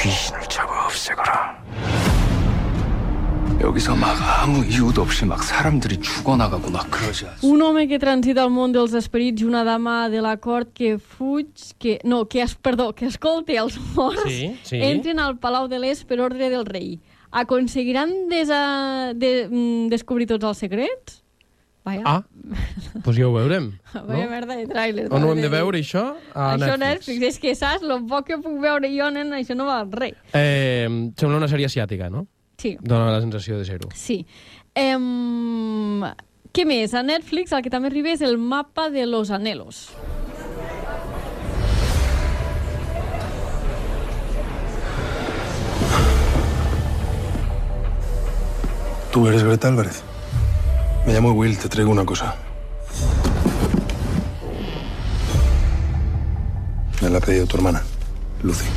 귀신을 잡아 없애거라. 여기서 막 아무 이유도 없이 막 사람들이 죽어나가고 막 그러지 않소. Un home que transita el món dels esperits i una dama de la cort que fuig... que escolta els morts, entren al Palau de l'Est per ordre del rei. Aconseguiran descobrir tots els secrets? Vaja. Doncs ja ho veurem. Vaya merda de tràiler. On ho hem de veure, això? A Netflix. Netflix. És que saps, el poc que puc veure jo, nen, això no val res. Sembla una sèrie asiàtica, no? Sí. Dóna la sensació de ser-ho. Sí. Què més? A Netflix el que també arriba és el mapa de los anhelos. ¿Tú eres Greta Álvarez? Me llamo Will, te traigo una cosa. Me la ha pedido tu hermana, Lucy.